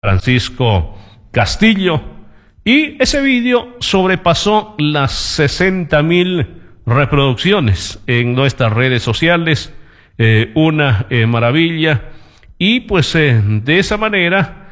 Francisco Castillo, y ese vídeo sobrepasó las 60.000 reproducciones en nuestras redes sociales, una maravilla, y pues de esa manera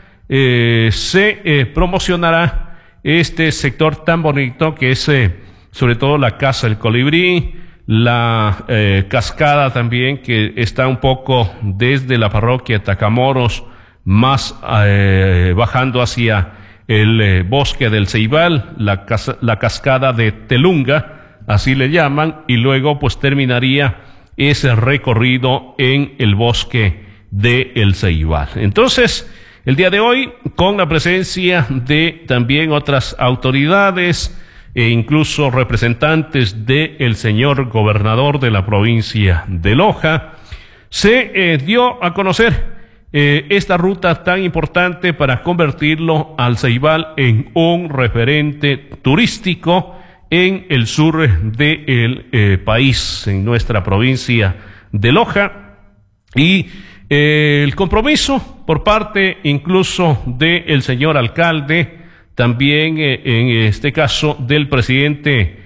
se promocionará este sector tan bonito que es sobre todo la Casa del Colibrí, la cascada también que está un poco desde la parroquia de Tacamoros, más bajando hacia el bosque del Ceibal, la cascada de Telunga, así le llaman, y luego pues terminaría ese recorrido en el bosque de el Ceibal. Entonces, el día de hoy, con la presencia de también otras autoridades e incluso representantes del señor gobernador de la provincia de Loja, se dio a conocer esta ruta tan importante para convertirlo al Ceibal en un referente turístico en el sur del país, en nuestra provincia de Loja, y el compromiso por parte incluso del señor alcalde, también en este caso del presidente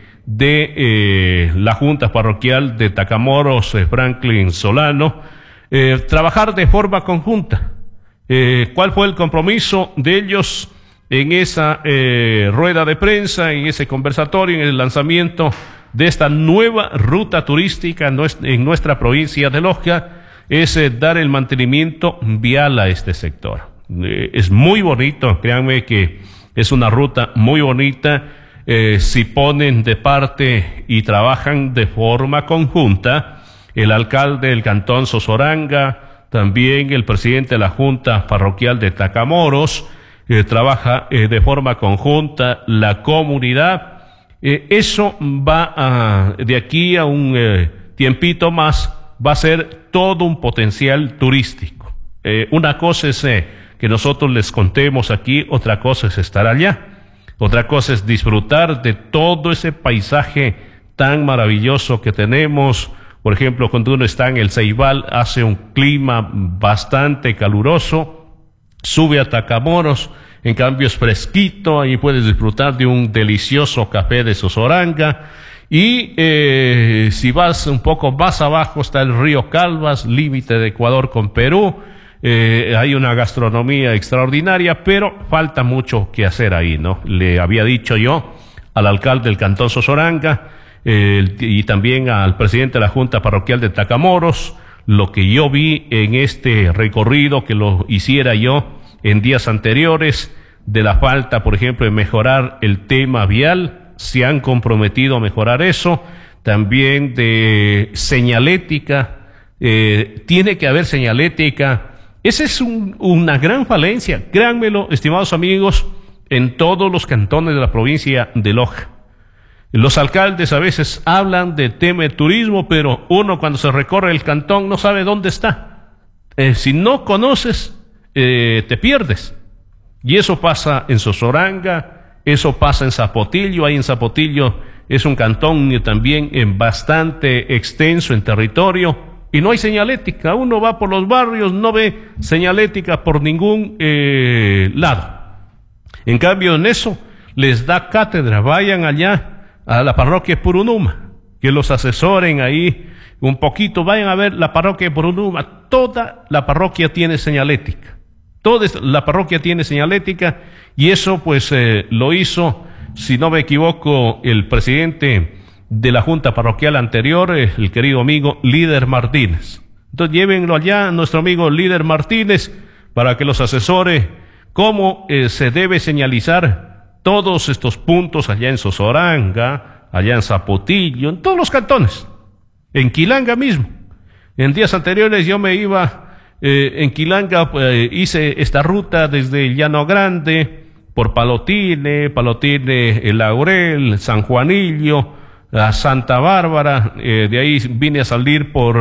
de la Junta Parroquial de Tacamoros, Franklin Solano, trabajar de forma conjunta. ¿Cuál fue el compromiso de ellos en esa rueda de prensa, en ese conversatorio, en el lanzamiento de esta nueva ruta turística en nuestra provincia de Loja? Es dar el mantenimiento vial a este sector. Es muy bonito, créanme que es una ruta muy bonita. Si ponen de parte y trabajan de forma conjunta, el alcalde del Cantón Sozoranga, también el presidente de la Junta Parroquial de Tacamoros, trabaja de forma conjunta, la comunidad, eso va de aquí a un tiempito más, va a ser todo un potencial turístico. Una cosa es que nosotros les contemos aquí, otra cosa es estar allá, otra cosa es disfrutar de todo ese paisaje tan maravilloso que tenemos. Por ejemplo, cuando uno está en el Ceibal, hace un clima bastante caluroso, sube a Tacamoros, en cambio es fresquito, ahí puedes disfrutar de un delicioso café de Sozoranga, y si vas un poco más abajo está el río Calvas, límite de Ecuador con Perú. Hay una gastronomía extraordinaria, pero falta mucho que hacer ahí, ¿no? Le había dicho yo al alcalde del Cantón Sozoranga, y también al presidente de la Junta Parroquial de Tacamoros, lo que yo vi en este recorrido, que lo hiciera yo en días anteriores, de la falta, por ejemplo, de mejorar el tema vial. Se han comprometido a mejorar eso, también de señalética, tiene que haber señalética. Esa es una gran falencia, créanmelo, estimados amigos, en todos los cantones de la provincia de Loja. Los alcaldes a veces hablan de tema de turismo, pero uno cuando se recorre el cantón no sabe dónde está. Si no conoces, te pierdes. Y eso pasa en Sozoranga, eso pasa en Zapotillo. Ahí en Zapotillo es un cantón también bastante extenso en territorio, y no hay señalética. Uno va por los barrios, no ve señalética por ningún lado. En cambio, en eso les da cátedra. Vayan allá a la parroquia de Purunuma, que los asesoren ahí un poquito. Vayan a ver la parroquia de Purunuma. Toda la parroquia tiene señalética. Toda la parroquia tiene señalética, y eso pues lo hizo, si no me equivoco, el presidente de la Junta Parroquial anterior, el querido amigo Líder Martínez. Entonces llévenlo allá, nuestro amigo Líder Martínez, para que los asesore cómo se debe señalizar todos estos puntos allá en Sozoranga, allá en Zapotillo, en todos los cantones, en Quilanga mismo. En días anteriores yo me iba en Quilanga, hice esta ruta desde el Llano Grande, por Palotine, El Laurel, San Juanillo, a Santa Bárbara. De ahí vine a salir por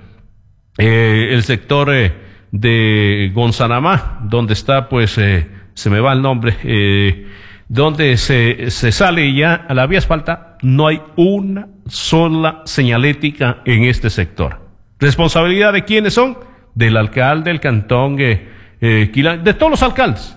el sector de Gonzanamá, donde está, pues, se me va el nombre, donde se sale, y ya a la vía asfaltada no hay una sola señalética en este sector. ¿Responsabilidad de quiénes son? Del alcalde del cantón, de todos los alcaldes.